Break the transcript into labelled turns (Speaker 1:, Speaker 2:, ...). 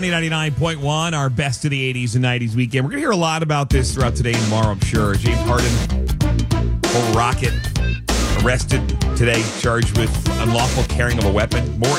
Speaker 1: 99.1, our best of the 80s and 90s weekend. We're going to hear a lot about this throughout today and tomorrow, I'm sure. James Harden, whole rocket, arrested today, charged with unlawful carrying of a weapon. More